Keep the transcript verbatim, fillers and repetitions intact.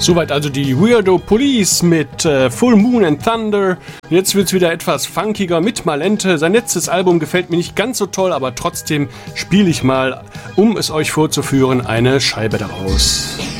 Soweit also die Weirdo Police mit äh, Full Moon and Thunder. Jetzt wird's wieder etwas funkiger mit Malente. Sein letztes Album gefällt mir nicht ganz so toll, aber trotzdem spiele ich mal, um es euch vorzuführen, eine Scheibe daraus.